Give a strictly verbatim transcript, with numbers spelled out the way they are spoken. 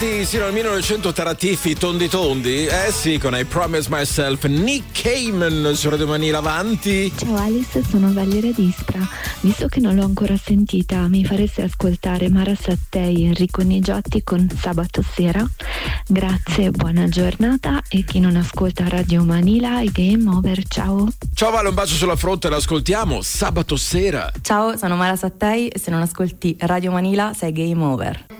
avanti sino al millenovecento, taratifi tondi tondi. Eh sì, con I Promise Myself. Nick Cayman su Radio Manila, avanti. Ciao Alice, sono Valeria d'Ispra. Visto che non l'ho ancora sentita, mi faresti ascoltare Mara Sattei e Enrico Nigiotti con Sabato Sera? Grazie, buona giornata, e chi non ascolta Radio Manila è game over. Ciao. Ciao Vale, un bacio sulla fronte, l'ascoltiamo Sabato Sera. Ciao, sono Mara Sattei e se non ascolti Radio Manila sei game over.